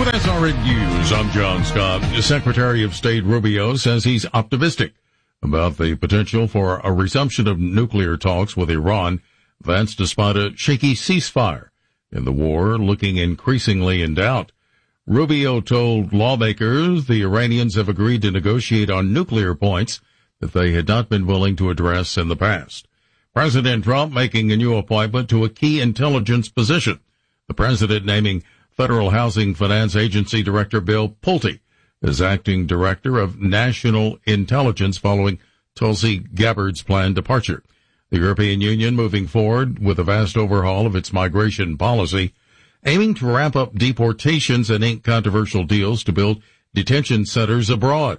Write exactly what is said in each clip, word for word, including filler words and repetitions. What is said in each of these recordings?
With S R N News, I'm John Scott. Secretary of State Rubio says he's optimistic about the potential for a resumption of nuclear talks with Iran. That's despite a shaky ceasefire in the war looking increasingly in doubt. Rubio told lawmakers the Iranians have agreed to negotiate on nuclear points that they had not been willing to address in the past. President Trump making a new appointment to a key intelligence position. The president naming Federal Housing Finance Agency Director Bill Pulte as acting director of national intelligence following Tulsi Gabbard's planned departure. The European Union moving forward with a vast overhaul of its migration policy, aiming to wrap up deportations and ink controversial deals to build detention centers abroad.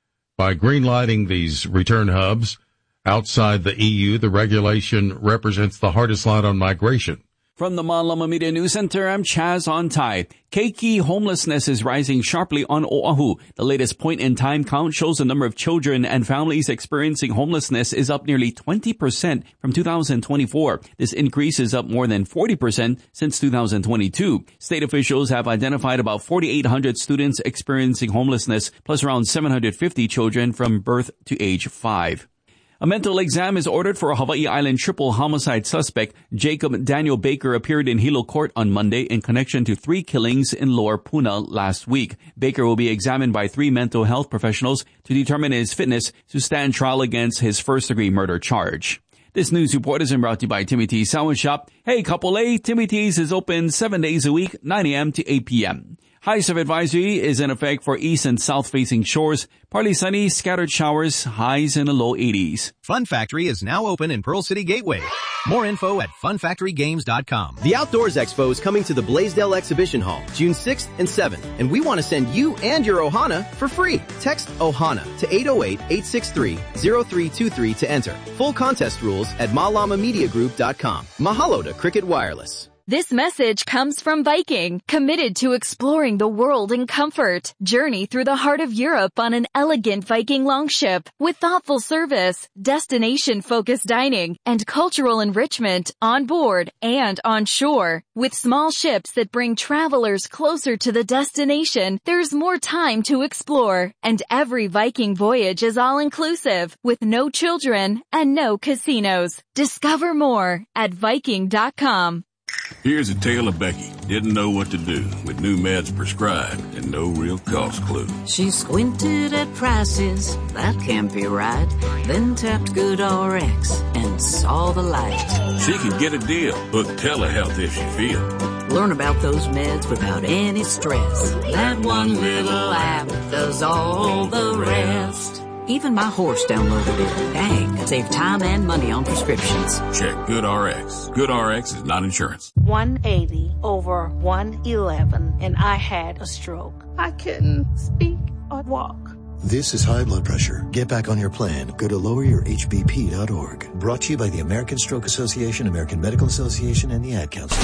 By greenlighting these return hubs outside the E U, the regulation represents the hardest line on migration. From the Malama Media News Center, I'm Chaz Ontai. Keiki homelessness is rising sharply on Oahu. The latest point-in-time count shows the number of children and families experiencing homelessness is up nearly twenty percent from two thousand twenty-four. This increase is up more than forty percent since two thousand twenty-two. State officials have identified about forty-eight hundred students experiencing homelessness, plus around seven hundred fifty children from birth to age five. A mental exam is ordered for a Hawaii Island triple homicide suspect. Jacob Daniel Baker appeared in Hilo Court on Monday in connection to three killings in Lower Puna last week. Baker will be examined by three mental health professionals to determine his fitness to stand trial against his first-degree murder charge. This news report is brought to you by Timmy T's Sandwich Shop. Hey, couple A, Timmy T's is open seven days a week, nine a.m. to eight p.m. High surf advisory is in effect for east and south-facing shores. Partly sunny, scattered showers, highs in the low eighties. Fun Factory is now open in Pearl City Gateway. More info at fun factory games dot com. The Outdoors Expo is coming to the Blaisdell Exhibition Hall June sixth and seventh, and we want to send you and your Ohana for free. Text Ohana to eight oh eight, eight six three, oh three two three to enter. Full contest rules at malama media group dot com. Mahalo to Cricket Wireless. This message comes from Viking, committed to exploring the world in comfort. Journey through the heart of Europe on an elegant Viking longship with thoughtful service, destination-focused dining, and cultural enrichment on board and on shore. With small ships that bring travelers closer to the destination, there's more time to explore. And every Viking voyage is all-inclusive, with no children and no casinos. Discover more at viking dot com. Here's a tale of Becky. Didn't know what to do with new meds prescribed and no real cost clue. She squinted at prices, that can't be right. Then tapped GoodRx and saw the light. She can get a deal. Book telehealth if she feels. Learn about those meds without any stress. That one little app does all the rest. Even my horse downloaded it. Dang, save time and money on prescriptions. Check GoodRx. GoodRx is not insurance. one eighty over one eleven, and I had a stroke. I couldn't speak or walk. This is high blood pressure. Get back on your plan. Go to lower your h b p dot org. Brought to you by the American Stroke Association, American Medical Association, and the Ad Council.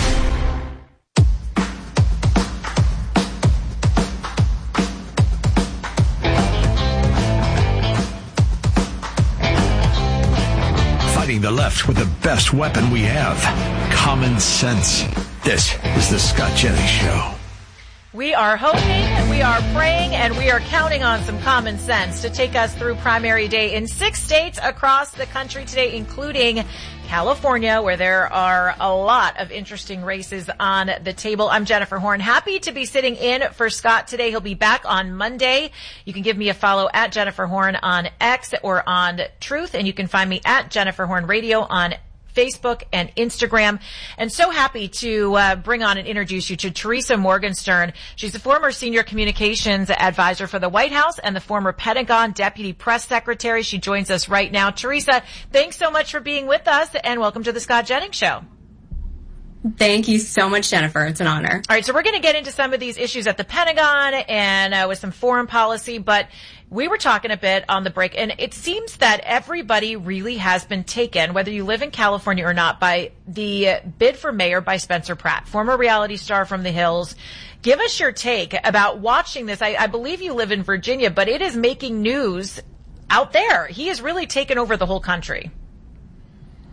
The left with the best weapon we have, common sense. This is the Scott Jennings Show. We are hoping, we are praying, and we are counting on some common sense to take us through primary day in six states across the country today, including California, where there are a lot of interesting races on the table. I'm Jennifer Horn. Happy to be sitting in for Scott today. He'll be back on Monday. You can give me a follow at Jennifer Horn on X or on Truth, and you can find me at Jennifer Horn Radio on Facebook and Instagram. And so happy to uh, bring on and introduce you to Teresa Morgenstern. She's the former senior communications advisor for the White House and the former Pentagon deputy press secretary. She joins us right now. Teresa, thanks so much for being with us, and welcome to the Scott Jennings Show. Thank you so much, Jennifer. It's an honor. All right, so we're going to get into some of these issues at the Pentagon and uh, with some foreign policy, but we were talking a bit on the break, and it seems that everybody really has been taken, whether you live in California or not, by the bid for mayor by Spencer Pratt, former reality star from The Hills. Give us your take about watching this. I, I believe you live in Virginia, but it is making news out there. He has really taken over the whole country.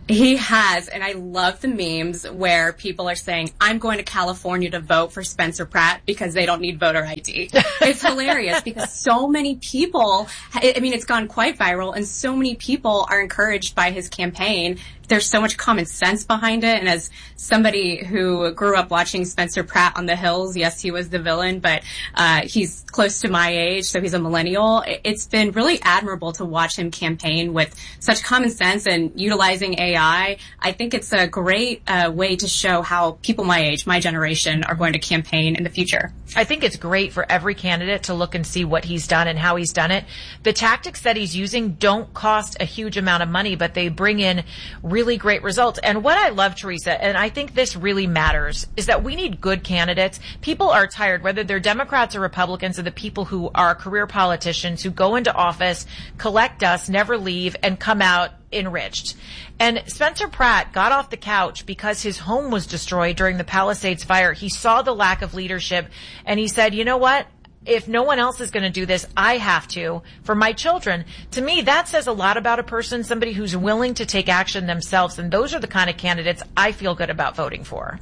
He has, and I love the memes where people are saying, I'm going to California to vote for Spencer Pratt because they don't need voter I D. It's hilarious because so many people, I mean, it's gone quite viral, and so many people are encouraged by his campaign. There's so much common sense behind it. And as somebody who grew up watching Spencer Pratt on the Hills, yes, he was the villain, but uh he's close to my age, so he's a millennial. It's been really admirable to watch him campaign with such common sense and utilizing A I. I think it's a great uh, way to show how people my age, my generation, are going to campaign in the future. I think it's great for every candidate to look and see what he's done and how he's done it. The tactics that he's using don't cost a huge amount of money, but they bring in really great results. And what I love, Teresa, and I think this really matters, is that we need good candidates. People are tired, whether they're Democrats or Republicans, of the people who are career politicians who go into office, collect dust, never leave, and come out enriched. And Spencer Pratt got off the couch because his home was destroyed during the Palisades fire. He saw the lack of leadership, and he said, you know what? If no one else is going to do this, I have to for my children. To me, that says a lot about a person, somebody who's willing to take action themselves. And those are the kind of candidates I feel good about voting for.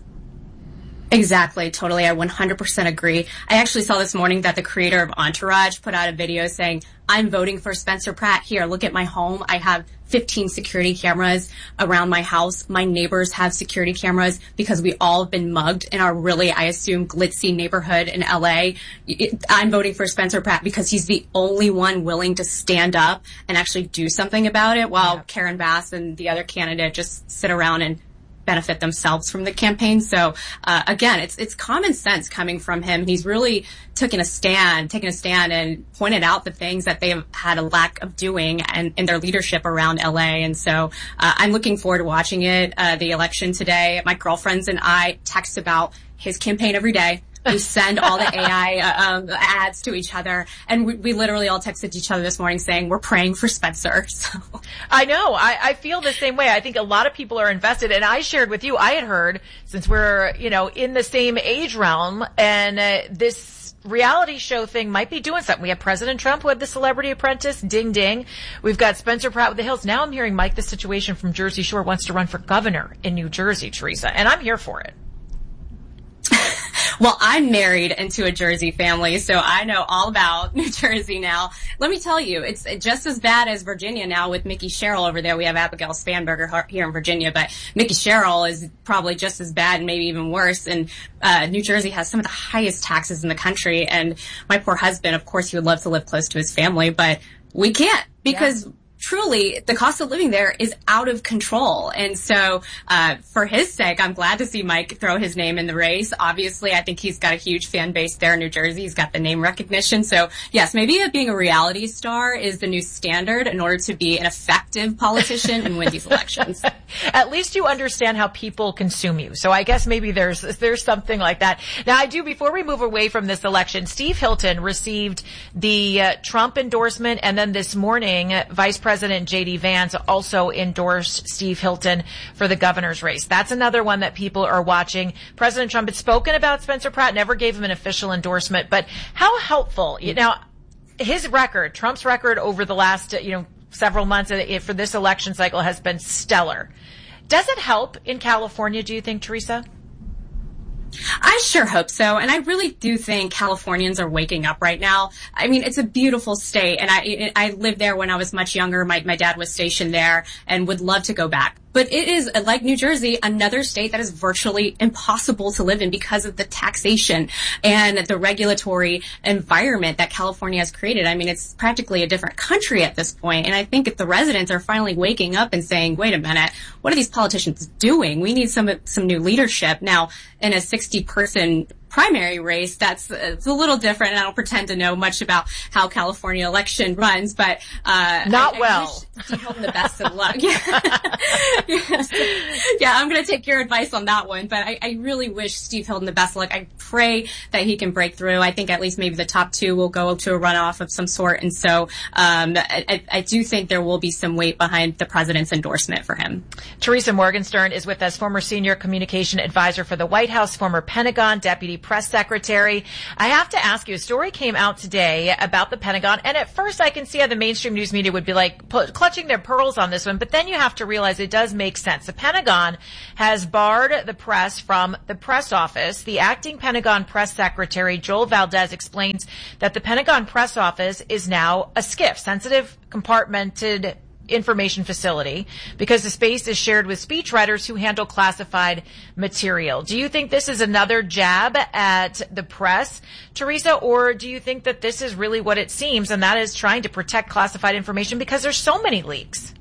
Exactly. Totally. I one hundred percent agree. I actually saw this morning that the creator of Entourage put out a video saying, I'm voting for Spencer Pratt. Here, look at my home. I have fifteen security cameras around my house. My neighbors have security cameras because we all have been mugged in our really, I assume, glitzy neighborhood in L A. It, I'm voting for Spencer Pratt because he's the only one willing to stand up and actually do something about it, while yeah. Karen Bass and the other candidate just sit around and benefit themselves from the campaign. So uh, again, it's it's common sense coming from him. He's really taken a stand, taken a stand and pointed out the things that they have had a lack of doing and in their leadership around L A. And so uh, I'm looking forward to watching it, uh, the election today. My girlfriends and I text about his campaign every day. We send all the A I uh, um, ads to each other, and we, we literally all texted each other this morning saying we're praying for Spencer. So I know. I, I feel the same way. I think a lot of people are invested, and I shared with you. I had heard, since we're you know in the same age realm, and uh, this reality show thing might be doing something. We have President Trump who had the Celebrity Apprentice, ding ding. We've got Spencer Pratt with the Hills. Now I'm hearing Mike the Situation from Jersey Shore wants to run for governor in New Jersey, Teresa, and I'm here for it. Well, I'm married into a Jersey family, so I know all about New Jersey now. Let me tell you, it's just as bad as Virginia now with Mickey Sherrill over there. We have Abigail Spanberger here in Virginia, but Mickey Sherrill is probably just as bad and maybe even worse. And uh, New Jersey has some of the highest taxes in the country. And my poor husband, of course, he would love to live close to his family, but we can't because... Yeah. Truly, the cost of living there is out of control. And so, uh, for his sake, I'm glad to see Mike throw his name in the race. Obviously, I think he's got a huge fan base there in New Jersey. He's got the name recognition. So, yes, maybe being a reality star is the new standard in order to be an effective politician and win these elections. At least you understand how people consume you. So I guess maybe there's, there's something like that. Now, I do, before we move away from this election, Steve Hilton received the uh, Trump endorsement, and then this morning, Vice President President J D Vance also endorsed Steve Hilton for the governor's race. That's another one that people are watching. President Trump had spoken about Spencer Pratt, never gave him an official endorsement, but how helpful, you know, his record, Trump's record over the last, you know, several months for this election cycle has been stellar. Does it help in California, do you think, Teresa? I sure hope so. And I really do think Californians are waking up right now. I mean, it's a beautiful state. And I, I lived there when I was much younger. My, my dad was stationed there and would love to go back. But it is, like New Jersey, another state that is virtually impossible to live in because of the taxation and the regulatory environment that California has created. I mean, it's practically a different country at this point. And I think if the residents are finally waking up and saying, wait a minute, what are these politicians doing? We need some, some new leadership. Now, in a sixty person primary race, that's it's a little different. And I don't pretend to know much about how California election runs, but uh not I, well. I wish Steve Hilton the best of luck. Yeah, yes. Yeah, I'm going to take your advice on that one, but I, I really wish Steve Hilton the best of luck. I pray that he can break through. I think at least maybe the top two will go to a runoff of some sort, and so um I, I do think there will be some weight behind the president's endorsement for him. Teresa Morgenstern is with us, former senior communication advisor for the White House, former Pentagon deputy press secretary. I have to ask you, a story came out today about the Pentagon, and at first I can see how the mainstream news media would be like clutching their pearls on this one, but then you have to realize it does make sense. The Pentagon has barred the press from the press office. The acting Pentagon press secretary, Joel Valdez, explains that the Pentagon press office is now a SCIF, sensitive compartmented information facility, because the space is shared with speechwriters who handle classified material. Do you think this is another jab at the press, Teresa, or do you think that this is really what it seems, and that is trying to protect classified information because there's so many leaks?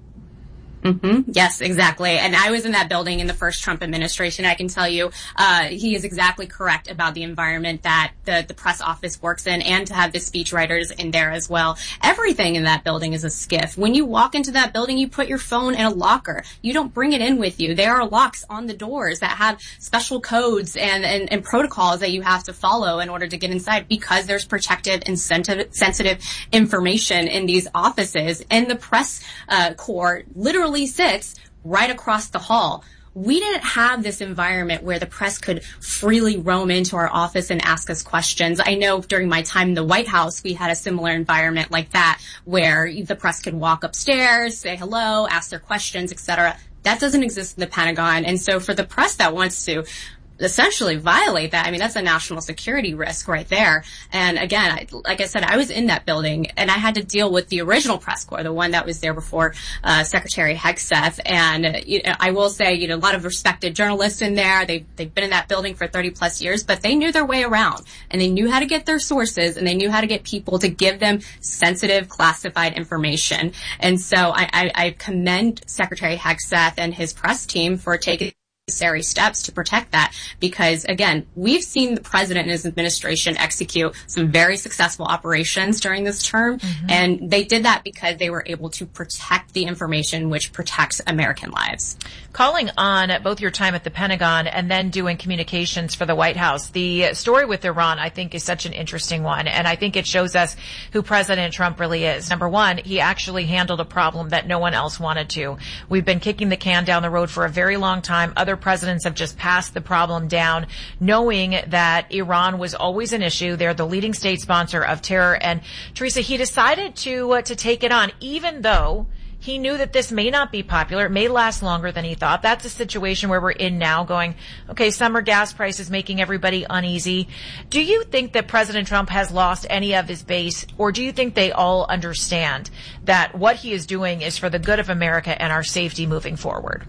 Mm-hmm. Yes, exactly. And I was in that building in the first Trump administration. I can tell you, uh, he is exactly correct about the environment that the, the press office works in, and to have the speechwriters in there as well. Everything in that building is a SCIF. When you walk into that building, you put your phone in a locker. You don't bring it in with you. There are locks on the doors that have special codes and, and, and protocols that you have to follow in order to get inside, because there's protected and sensitive information in these offices. And the press uh, corps literally sits right across the hall. We didn't have this environment where the press could freely roam into our office and ask us questions. I know during my time in the White House, we had a similar environment like that, where the press could walk upstairs, say hello, ask their questions, et cetera. That doesn't exist in the Pentagon. And so for the press that wants to essentially violate that, I mean, that's a national security risk right there. And again, I, like I said, I was in that building, and I had to deal with the original press corps, the one that was there before uh, Secretary Hegseth. And uh, you know, I will say, you know, a lot of respected journalists in there. They they've been in that building for thirty plus years, but they knew their way around, and they knew how to get their sources, and they knew how to get people to give them sensitive, classified information. And so I, I, I commend Secretary Hegseth and his press team for taking necessary steps to protect that, because again, we've seen the president and his administration execute some very successful operations during this term, mm-hmm. and they did that because they were able to protect the information which protects American lives. Calling on both your time at the Pentagon and then doing communications for the White House, the story with Iran, I think, is such an interesting one, and I think it shows us who President Trump really is. Number one, he actually handled a problem that no one else wanted to. We've been kicking the can down the road for a very long time. Other presidents have just passed the problem down, knowing that Iran was always an issue. They're the leading state sponsor of terror. And Teresa, he decided to uh, to take it on, even though he knew that this may not be popular. It may last longer than he thought. That's a situation where we're in now, going, okay, summer gas prices making everybody uneasy. Do you think that President Trump has lost any of his base, or do you think they all understand that what he is doing is for the good of America and our safety moving forward?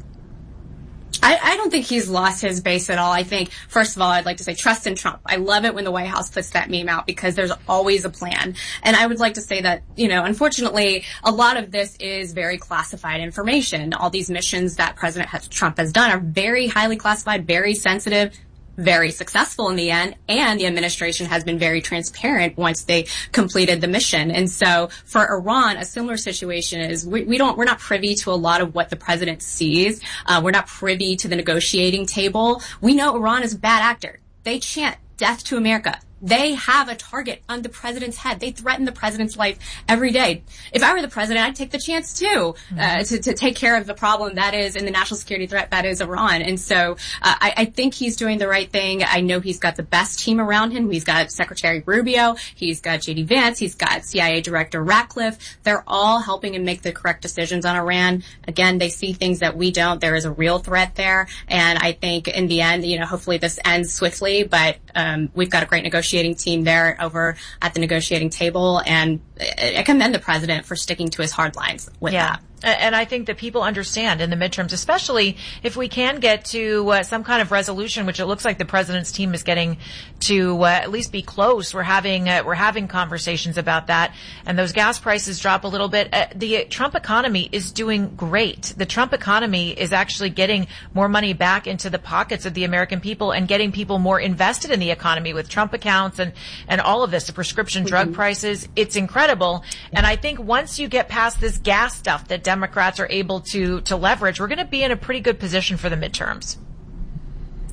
I, I don't think he's lost his base at all. I think, first of all, I'd like to say trust in Trump. I love it when the White House puts that meme out, because there's always a plan. And I would like to say that, you know, unfortunately, a lot of this is very classified information. All these missions that President Trump has done are very highly classified, very sensitive, very successful in the end, and the administration has been very transparent once they completed the mission. And so for Iran, a similar situation is we, we don't, we're not privy to a lot of what the president sees. Uh, we're not privy to the negotiating table. We know Iran is a bad actor. They chant death to America. They have a target on the president's head. They threaten the president's life every day. If I were the president, I'd take the chance too, uh, to, to take care of the problem that is, and the national security threat that is Iran. And so, uh, I, I think he's doing the right thing. I know he's got the best team around him. He's got Secretary Rubio. He's got J D Vance. He's got C I A Director Ratcliffe. They're all helping him make the correct decisions on Iran. Again, they see things that we don't. There is a real threat there. And I think in the end, you know, hopefully this ends swiftly, but, um, we've got a great negotiation team there over at the negotiating table, and I commend the president for sticking to his hard lines with yeah. that. And I think that people understand in the midterms, especially if we can get to uh, some kind of resolution, which it looks like the president's team is getting to uh, at least be close. We're having uh, we're having conversations about that, and those gas prices drop a little bit. Uh, the Trump economy is doing great. The Trump economy is actually getting more money back into the pockets of the American people and getting people more invested in the economy with Trump accounts and and all of this. The prescription drug mm-hmm. prices, it's incredible. And I think once you get past this gas stuff that Democrats are able to to leverage, we're going to be in a pretty good position for the midterms.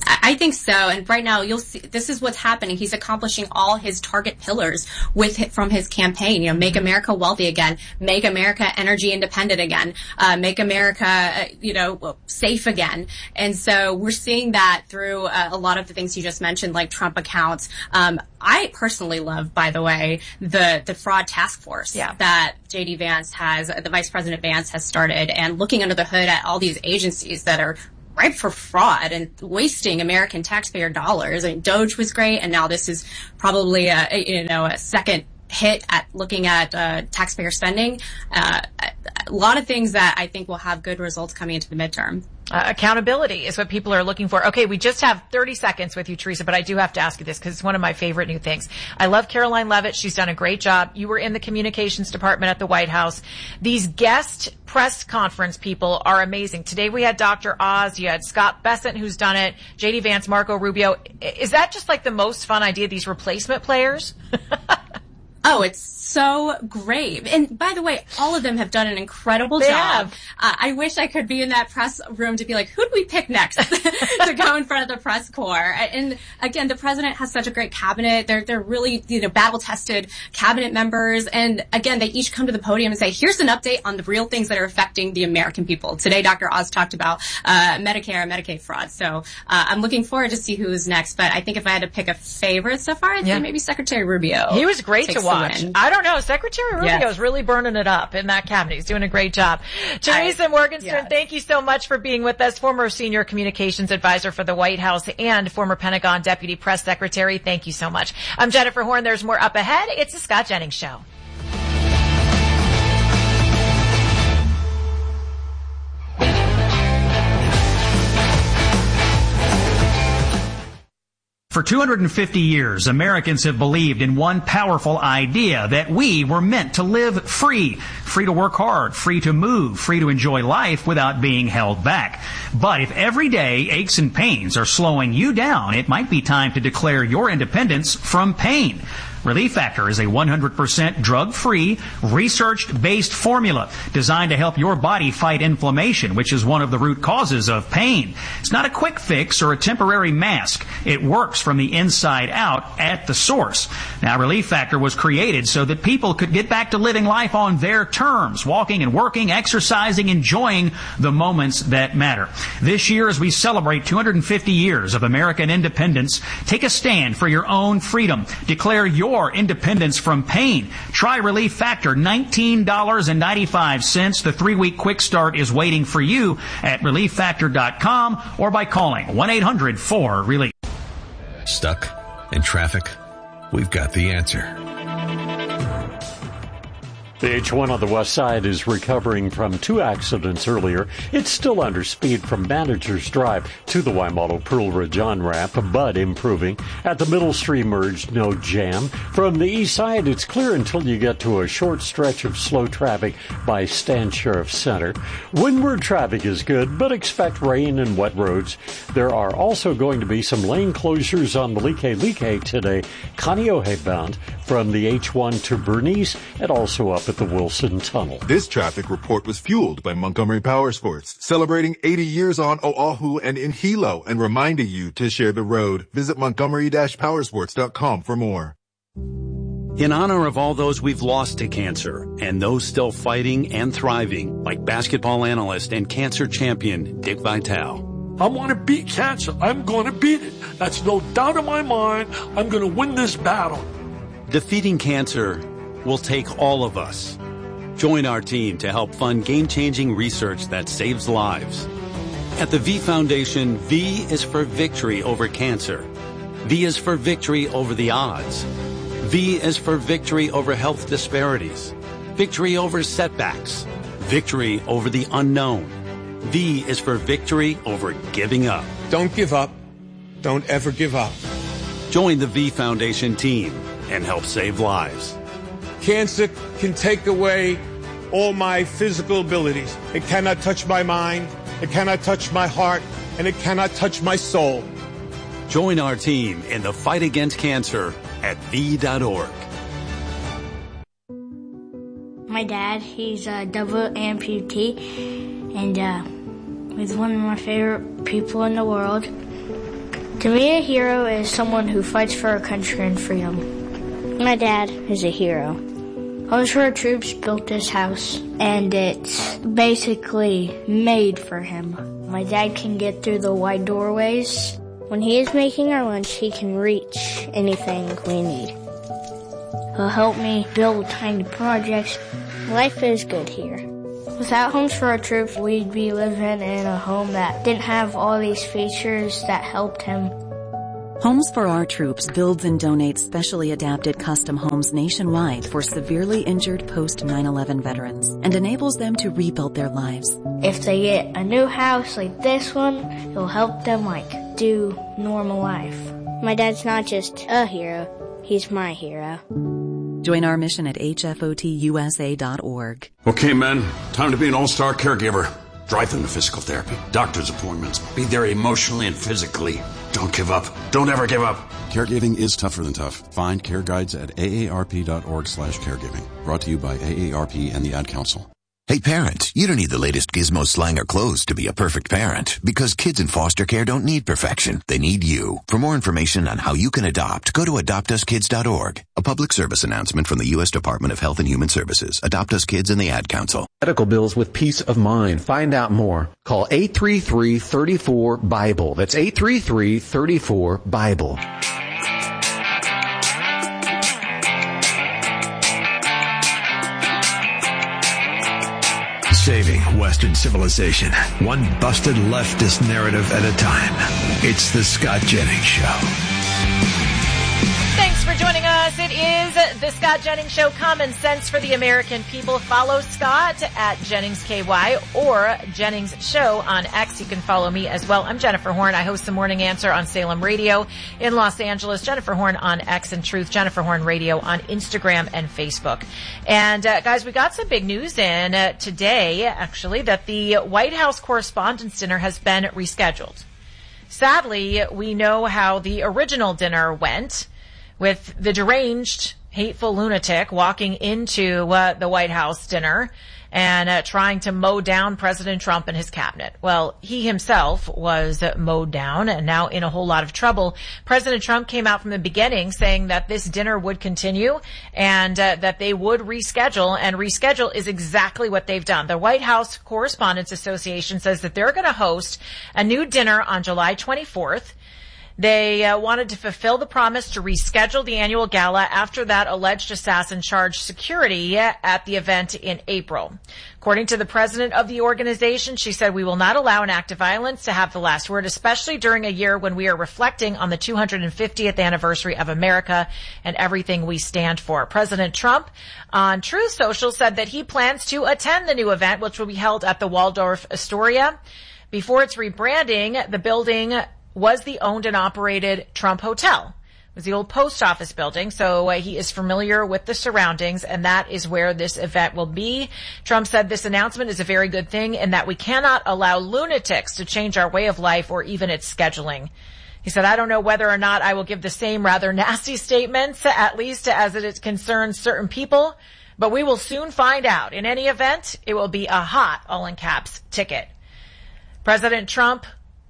I think so. And right now, you'll see this is what's happening. He's accomplishing all his target pillars with from his campaign. You know, make America wealthy again, make America energy independent again, uh, make America, uh, you know, safe again. And so we're seeing that through uh, a lot of the things you just mentioned, like Trump accounts. Um, I personally love, by the way, the the fraud task force yeah. that J D Vance has, the Vice President Vance has started, and looking under the hood at all these agencies that are ripe for fraud and wasting American taxpayer dollars. I mean, Doge was great, and now this is probably a, a you know a second hit at looking at uh, taxpayer spending. Uh, a lot of things that I think will have good results coming into the midterm. Uh, accountability is what people are looking for. Okay, we just have thirty seconds with you, Teresa, but I do have to ask you this because it's one of my favorite new things. I love Caroline Leavitt. She's done a great job. You were in the communications department at the White House. These guest press conference people are amazing. Today we had Doctor Oz. You had Scott Bessent, who's done it, J D Vance, Marco Rubio. Is that just like the most fun idea, these replacement players? Oh, it's so great. And by the way, all of them have done an incredible they job. Uh, I wish I could be in that press room to be like, who do we pick next to go in front of the press corps? And again, the president has such a great cabinet. They're, they're really, you know, battle tested cabinet members. And again, they each come to the podium and say, here's an update on the real things that are affecting the American people. Today, Doctor Oz talked about, uh, Medicare and Medicaid fraud. So, uh, I'm looking forward to see who is next. But I think if I had to pick a favorite so far, I'd yeah. say maybe Secretary Rubio. He was great to watch. I don't know. Secretary Rubio yes. is really burning it up in that cabinet. He's doing a great job. Teresa Morgenstern, yes. thank you so much for being with us. Former senior communications advisor for the White House and former Pentagon deputy press secretary. Thank you so much. I'm Jennifer Horn. There's more up ahead. It's the Scott Jennings Show. For two hundred fifty years, Americans have believed in one powerful idea, that we were meant to live free. Free to work hard, free to move, free to enjoy life without being held back. But if everyday aches and pains are slowing you down, it might be time to declare your independence from pain. Relief Factor is a one hundred percent drug-free, research-based formula designed to help your body fight inflammation, which is one of the root causes of pain. It's not a quick fix or a temporary mask. It works from the inside out at the source. Now, Relief Factor was created so that people could get back to living life on their terms, walking and working, exercising, enjoying the moments that matter. This year, as we celebrate two hundred fifty years of American independence, take a stand for your own freedom. Declare your Your independence from pain. Try Relief Factor, nineteen dollars and ninety-five cents. The three-week quick start is waiting for you at relief factor dot com or by calling one eight hundred four relief. Stuck in traffic? We've got the answer. The H one on the west side is recovering from two accidents earlier. It's still under speed from Manager's Drive to the Waimalu Pearl Ridge on-ramp, but improving. At the Middle Stream merge, no jam. From the east side, it's clear until you get to a short stretch of slow traffic by Stan Sheriff Center. Windward traffic is good, but expect rain and wet roads. There are also going to be some lane closures on the Like today, Kaneohe bound from the H one to Bernice and also up at the Wilson Tunnel. This traffic report was fueled by Montgomery Powersports, celebrating eighty years on Oahu and in Hilo and reminding you to share the road. Visit montgomery dash powersports dot com for more. In honor of all those we've lost to cancer and those still fighting and thriving, like basketball analyst and cancer champion Dick Vitale. I want to beat cancer. I'm going to beat it. That's no doubt in my mind. I'm going to win this battle. Defeating cancer will take all of us. Join our team to help fund game-changing research that saves lives. At the V Foundation, V is for victory over cancer. V is for victory over the odds. V is for victory over health disparities. Victory over setbacks. Victory over the unknown. V is for victory over giving up. Don't give up. Don't ever give up. Join the V Foundation team and help save lives. Cancer can take away all my physical abilities. It cannot touch my mind, it cannot touch my heart, and it cannot touch my soul. Join our team in the fight against cancer at V dot org. My dad, he's a double amputee, and uh, he's one of my favorite people in the world. To me, a hero is someone who fights for our country and freedom. My dad is a hero. Homes for Our Troops built this house, and it's basically made for him. My dad can get through the wide doorways. When he is making our lunch, he can reach anything we need. He'll help me build tiny projects. Life is good here. Without Homes for Our Troops, we'd be living in a home that didn't have all these features that helped him. Homes for Our Troops builds and donates specially adapted custom homes nationwide for severely injured post nine eleven veterans and enables them to rebuild their lives. If they get a new house like this one, it'll help them, like, do normal life. My dad's not just a hero, he's my hero. Join our mission at H F O T U S A dot org. Okay, men, time to be an all-star caregiver. Drive them to physical therapy, doctor's appointments. Be there emotionally and physically. Don't give up. Don't ever give up. Caregiving is tougher than tough. Find care guides at A A R P dot org slash caregiving. Brought to you by A A R P and the Ad Council. Hey parents, you don't need the latest gizmo, slang, or clothes to be a perfect parent, because kids in foster care don't need perfection. They need you. For more information on how you can adopt, go to adopt us kids dot org. A public service announcement from the U S Department of Health and Human Services, Adopt Us Kids, and the Ad Council. Medical bills with peace of mind. Find out more. Call eight three three, three four, BIBLE. That's eight three three, three four, BIBLE. Saving Western civilization, one busted leftist narrative at a time. It's the Scott Jennings Show. Thanks for joining us. It is the Scott Jennings Show, common sense for the American people. Follow Scott at Jennings K Y or Jennings Show on X. You can follow me as well. I'm Jennifer Horn. I host the Morning Answer on Salem Radio in Los Angeles. Jennifer Horn on X and Truth. Jennifer Horn Radio on Instagram and Facebook. And uh, guys, we got some big news in uh, today, actually, that the White House Correspondents' Dinner has been rescheduled. Sadly, we know how the original dinner went, with the deranged, hateful lunatic walking into uh, the White House dinner and uh, trying to mow down President Trump and his cabinet. Well, he himself was uh, mowed down and now in a whole lot of trouble. President Trump came out from the beginning saying that this dinner would continue and uh, that they would reschedule, and reschedule is exactly what they've done. The White House Correspondents Association says that they're going to host a new dinner on July twenty-fourth. They uh, wanted to fulfill the promise to reschedule the annual gala after that alleged assassin charged security at the event in April. According to the president of the organization, she said, "We will not allow an act of violence to have the last word, especially during a year when we are reflecting on the two hundred fiftieth anniversary of America and everything we stand for." President Trump on Truth Social said that he plans to attend the new event, which will be held at the Waldorf Astoria. Before its rebranding, the building was the owned and operated Trump Hotel. It was the old post office building, so uh, he is familiar with the surroundings, and that is where this event will be. Trump said this announcement is a very good thing and that we cannot allow lunatics to change our way of life or even its scheduling. He said, "I don't know whether or not I will give the same rather nasty statements, at least as it concerns certain people, but we will soon find out. In any event, it will be a hot, all in caps, ticket." President Trump,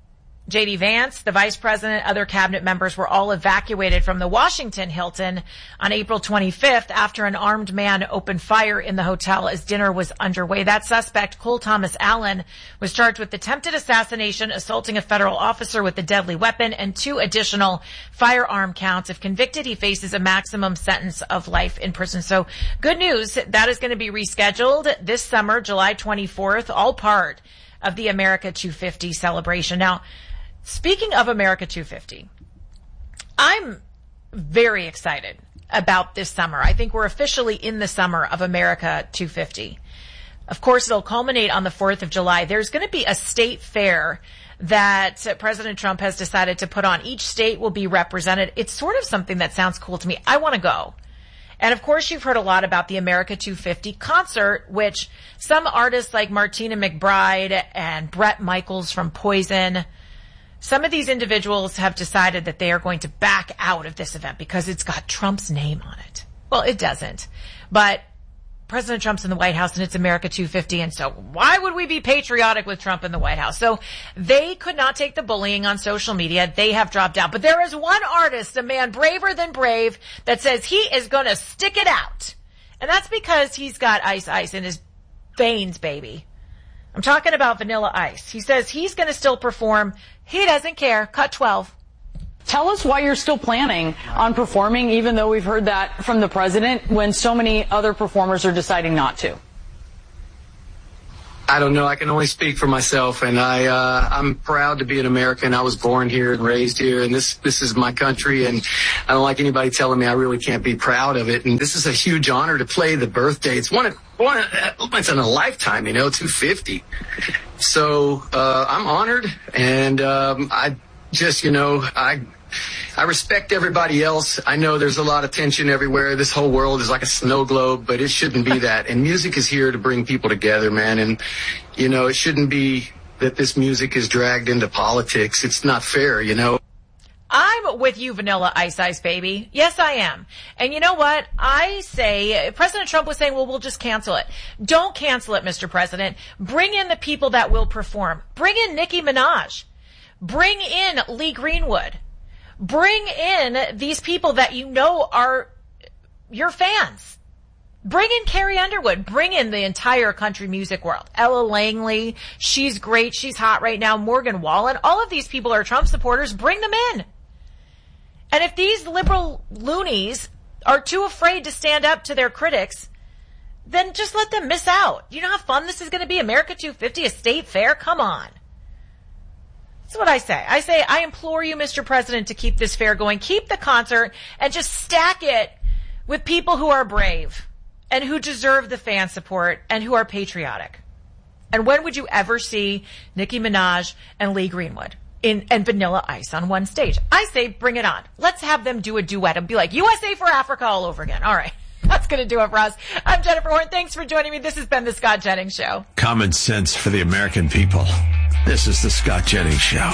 J D Vance, the vice president, other cabinet members were all evacuated from the Washington Hilton on April twenty-fifth after an armed man opened fire in the hotel as dinner was underway. That suspect, Cole Thomas Allen, was charged with attempted assassination, assaulting a federal officer with a deadly weapon, and two additional firearm counts. If convicted, he faces a maximum sentence of life in prison. So good news, that is going to be rescheduled this summer, July twenty-fourth, all part of the America two fifty celebration. Now, speaking of America two fifty, I'm very excited about this summer. I think we're officially in the summer of America two fifty. Of course, it'll culminate on the fourth of July. There's going to be a state fair that President Trump has decided to put on. Each state will be represented. It's sort of something that sounds cool to me. I want to go. And of course, you've heard a lot about the America two fifty concert, which some artists like Martina McBride and Bret Michaels from Poison, some of these individuals have decided that they are going to back out of this event because it's got Trump's name on it. Well, it doesn't. But President Trump's in the White House and it's America two fifty, and so why would we be patriotic with Trump in the White House? So they could not take the bullying on social media. They have dropped out. But there is one artist, a man braver than brave, that says he is going to stick it out. And that's because he's got ice ice in his veins, baby. I'm talking about Vanilla Ice. He says he's going to still perform. He doesn't care. Cut twelve. Tell us why you're still planning on performing, even though we've heard that from the president, when so many other performers are deciding not to. I don't know. I can only speak for myself, and I, uh, I'm proud to be an American. I was born here and raised here, and this, this is my country, and I don't like anybody telling me I really can't be proud of it. And this is a huge honor to play the birthday. It's one, one, it's in a lifetime, you know, two fifty. So, uh, I'm honored, and, um, I just, you know, I, I respect everybody else. I know there's a lot of tension everywhere. This whole world is like a snow globe, but it shouldn't be that. And music is here to bring people together, man. And, you know, it shouldn't be that this music is dragged into politics. It's not fair, you know. I'm with you, Vanilla Ice Ice, baby. Yes, I am. And you know what? I say, President Trump was saying, well, we'll just cancel it. Don't cancel it, Mister President. Bring in the people that will perform. Bring in Nicki Minaj. Bring in Lee Greenwood. Bring in these people that you know are your fans. Bring in Carrie Underwood. Bring in the entire country music world. Ella Langley, she's great. She's hot right now. Morgan Wallen. All of these people are Trump supporters. Bring them in. And if these liberal loonies are too afraid to stand up to their critics, then just let them miss out. You know how fun this is going to be? America two fifty, a state fair? Come on. That's what I say. I say, I implore you, Mister President, to keep this fair going. Keep the concert and just stack it with people who are brave and who deserve the fan support and who are patriotic. And when would you ever see Nicki Minaj and Lee Greenwood in and Vanilla Ice on one stage? I say, bring it on. Let's have them do a duet and be like U S A for Africa all over again. All right. That's going to do it for us. I'm Jennifer Horn. Thanks for joining me. This has been the Scott Jennings Show. Common sense for the American people. This is the Scott Jennings Show.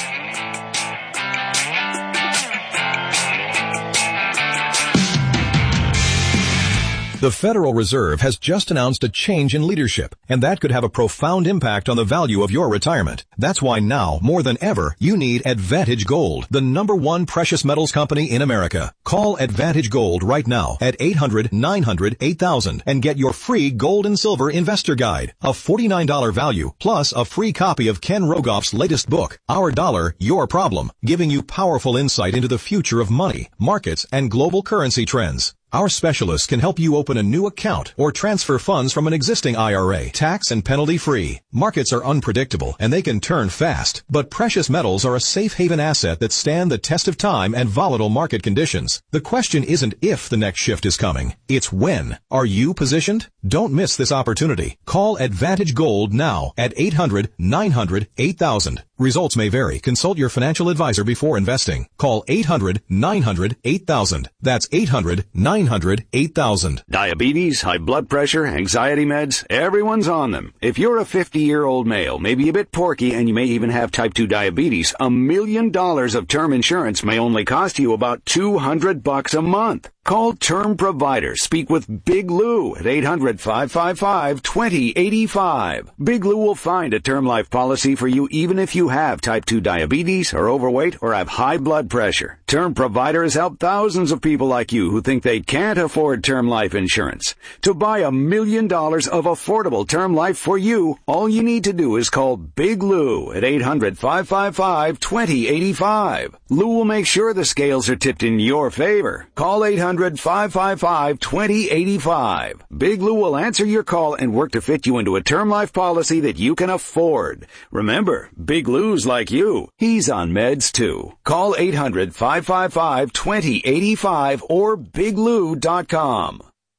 The Federal Reserve has just announced a change in leadership, and that could have a profound impact on the value of your retirement. That's why now, more than ever, you need Advantage Gold, the number one precious metals company in America. Call Advantage Gold right now at eight hundred, nine hundred, eight thousand and get your free gold and silver investor guide, a forty-nine dollars value, plus a free copy of Ken Rogoff's latest book, Our Dollar, Your Problem, giving you powerful insight into the future of money, markets, and global currency trends. Our specialists can help you open a new account or transfer funds from an existing I R A, tax and penalty free. Markets are unpredictable and they can turn fast, but precious metals are a safe haven asset that stand the test of time and volatile market conditions. The question isn't if the next shift is coming, it's when. Are you positioned? Don't miss this opportunity. Call Advantage Gold now at eight hundred, nine hundred, eight thousand. Results may vary. Consult your financial advisor before investing. Call eight hundred, nine hundred, eight thousand. That's eight hundred, nine hundred, eight thousand. Diabetes, high blood pressure, anxiety meds, everyone's on them. If you're a fifty-year-old male, maybe a bit porky, and you may even have type two diabetes, a million dollars of term insurance may only cost you about two hundred bucks a month. Call Term Provider. Speak with Big Lou at eight hundred, five five five, two zero eight five. Big Lou will find a term life policy for you even if you have type two diabetes, are overweight, or have high blood pressure. Term Provider has helped thousands of people like you who think they can't afford term life insurance. To buy a million dollars of affordable term life for you, all you need to do is call Big Lou at eight hundred, five five five, two zero eight five. Lou will make sure the scales are tipped in your favor. Call eight hundred, five five five, two zero eight five. Big Lou will answer your call and work to fit you into a term life policy that you can afford. Remember, Big Lou's like you. He's on meds too. Call eight hundred, five five five, two zero eight five or big lou dot com.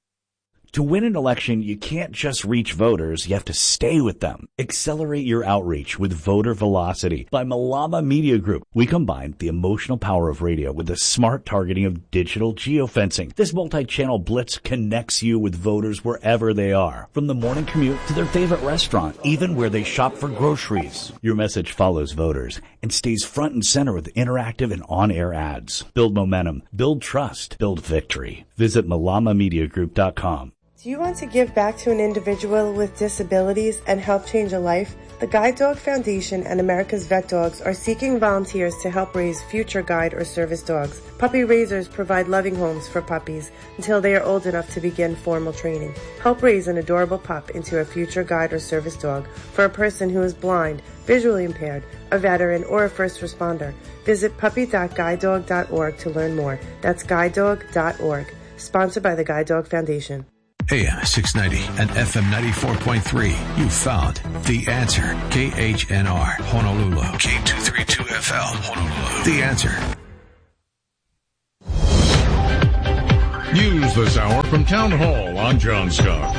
To win an election, you can't just reach voters, you have to stay with them. Accelerate your outreach with Voter Velocity by Malama Media Group. We combine the emotional power of radio with the smart targeting of digital geofencing. This multi-channel blitz connects you with voters wherever they are, from the morning commute to their favorite restaurant, even where they shop for groceries. Your message follows voters and stays front and center with interactive and on-air ads. Build momentum, build trust, build victory. Visit malama media group dot com. Do you want to give back to an individual with disabilities and help change a life? The Guide Dog Foundation and America's Vet Dogs are seeking volunteers to help raise future guide or service dogs. Puppy raisers provide loving homes for puppies until they are old enough to begin formal training. Help raise an adorable pup into a future guide or service dog for a person who is blind, visually impaired, a veteran, or a first responder. Visit puppy dot guide dog dot org to learn more. That's guide dog dot org. Sponsored by the Guide Dog Foundation. A M six ninety and F M ninety-four point three. You found The Answer. K H N R, Honolulu. K two thirty-two F L, Honolulu. The Answer. News this hour from Town Hall. I'm John Scott.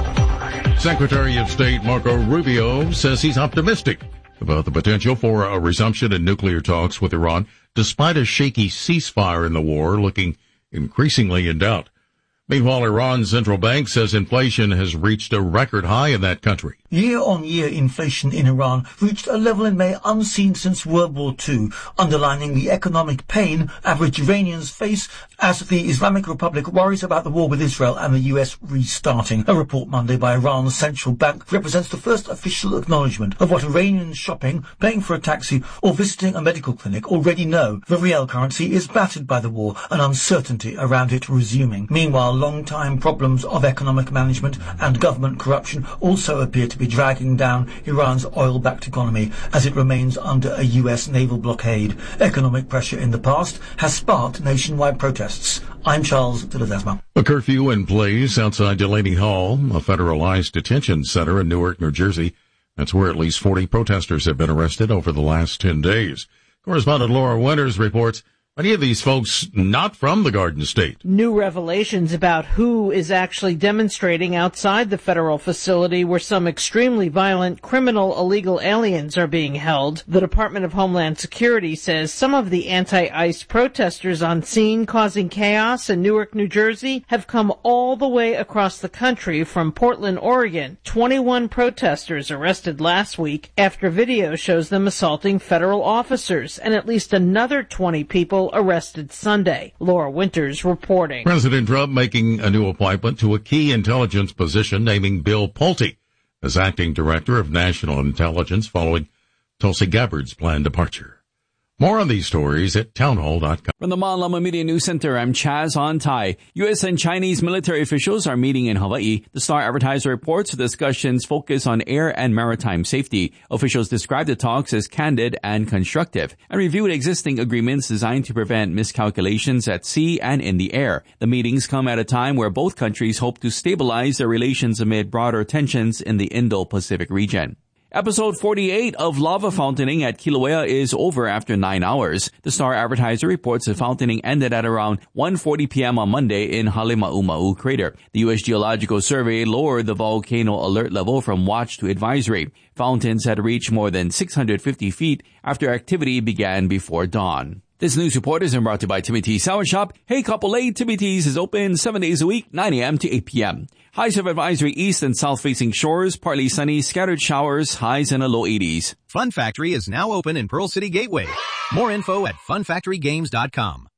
Secretary of State Marco Rubio says he's optimistic about the potential for a resumption in nuclear talks with Iran, despite a shaky ceasefire in the war looking increasingly in doubt. Meanwhile, Iran's central bank says inflation has reached a record high in that country. Year-on-year inflation in Iran reached a level in May unseen since World War Two, underlining the economic pain average Iranians face as the Islamic Republic worries about the war with Israel and the U S restarting. A report Monday by Iran's central bank represents the first official acknowledgement of what Iranians shopping, paying for a taxi or visiting a medical clinic already know. The real currency is battered by the war and uncertainty around it resuming. Meanwhile, long-time problems of economic management and government corruption also appear to be dragging down Iran's oil-backed economy as it remains under a U S naval blockade. Economic pressure in the past has sparked nationwide protests. I'm Charles de Ledesma. A curfew in place outside Delaney Hall, a federalized detention center in Newark, New Jersey. That's where at least forty protesters have been arrested over the last ten days. Correspondent Laura Winters reports many of these folks not from the Garden State. New revelations about who is actually demonstrating outside the federal facility where some extremely violent criminal illegal aliens are being held. The Department of Homeland Security says some of the anti-ICE protesters on scene causing chaos in Newark, New Jersey have come all the way across the country from Portland, Oregon. twenty-one protesters arrested last week after video shows them assaulting federal officers, and at least another twenty people arrested Sunday. Laura Winters reporting. President Trump making a new appointment to a key intelligence position, naming Bill Pulte as acting director of national intelligence following Tulsi Gabbard's planned departure. More on these stories at townhall dot com. From the Malama Media News Center, I'm Chaz On-Tai. U S and Chinese military officials are meeting in Hawaii. The Star Advertiser reports the discussions focus on air and maritime safety. Officials described the talks as candid and constructive and reviewed existing agreements designed to prevent miscalculations at sea and in the air. The meetings come at a time where both countries hope to stabilize their relations amid broader tensions in the Indo-Pacific region. Episode forty-eight of lava fountaining at Kilauea is over after nine hours. The Star Advertiser reports the fountaining ended at around one forty p.m. on Monday in Halema'uma'u crater. The U S Geological Survey lowered the volcano alert level from watch to advisory. Fountains had reached more than six hundred fifty feet after activity began before dawn. This news report is brought to you by Timmy T's Sour Shop. Hey, couple A, Timmy T's is open seven days a week, nine a.m. to eight p.m. Highs of advisory east and south-facing shores, partly sunny, scattered showers, highs in the low eighties. Fun Factory is now open in Pearl City Gateway. More info at fun factory games dot com.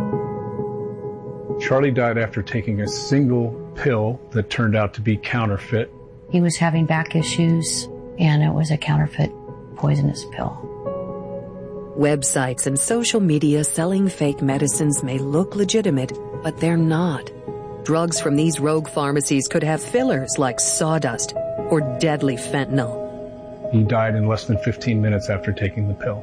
Charlie died after taking a single pill that turned out to be counterfeit. He was having back issues, and it was a counterfeit poisonous pill. Websites and social media selling fake medicines may look legitimate, but they're not. Drugs from these rogue pharmacies could have fillers like sawdust or deadly fentanyl. He died in less than fifteen minutes after taking the pill.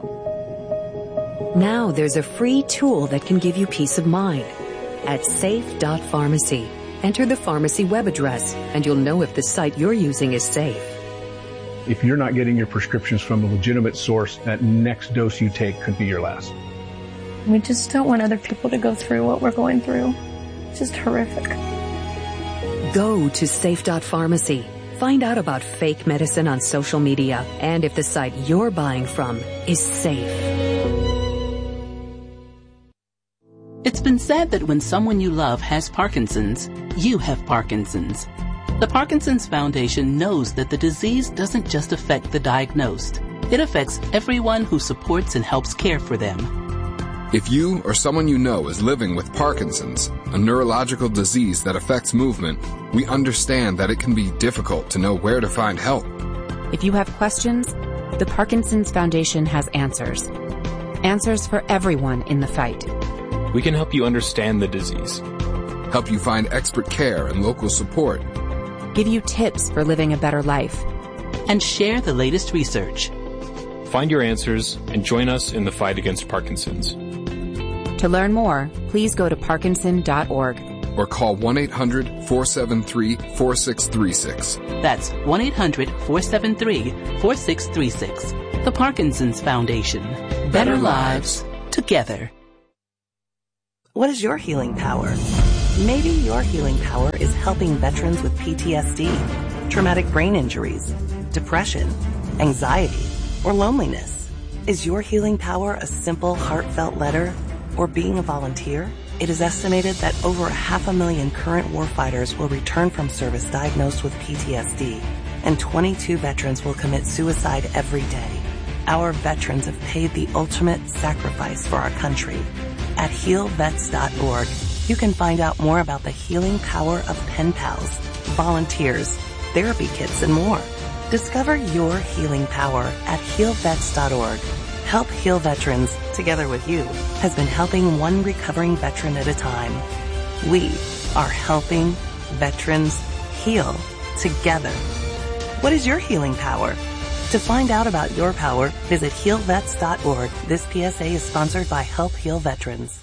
Now there's a free tool that can give you peace of mind. At safe dot pharmacy, enter the pharmacy web address and you'll know if the site you're using is safe. If you're not getting your prescriptions from a legitimate source, that next dose you take could be your last. We just don't want other people to go through what we're going through. It's just horrific. Go to safe dot pharmacy. Find out about fake medicine on social media and if the site you're buying from is safe. It's been said that when someone you love has Parkinson's, you have Parkinson's. The Parkinson's Foundation knows that the disease doesn't just affect the diagnosed. It affects everyone who supports and helps care for them. If you or someone you know is living with Parkinson's, a neurological disease that affects movement, we understand that it can be difficult to know where to find help. If you have questions, the Parkinson's Foundation has answers. Answers for everyone in the fight. We can help you understand the disease, help you find expert care and local support, give you tips for living a better life, and share the latest research. Find your answers and join us in the fight against Parkinson's. To learn more, please go to parkinson dot org. Or call one eight hundred, four seven three, four six three six. That's one eight hundred, four seven three, four six three six. The Parkinson's Foundation. Better, Better lives together. What is your healing power? Maybe your healing power is helping veterans with P T S D, traumatic brain injuries, depression, anxiety, or loneliness. Is your healing power a simple, heartfelt letter or being a volunteer? It is estimated that over a half a million current warfighters will return from service diagnosed with P T S D, and twenty-two veterans will commit suicide every day. Our veterans have paid the ultimate sacrifice for our country. At heal vets dot org, you can find out more about the healing power of pen pals, volunteers, therapy kits, and more. Discover your healing power at heal vets dot org. Help Heal Veterans, together with you, has been helping one recovering veteran at a time. We are helping veterans heal together. What is your healing power? To find out about your power, visit heal vets dot org. This P S A is sponsored by Help Heal Veterans.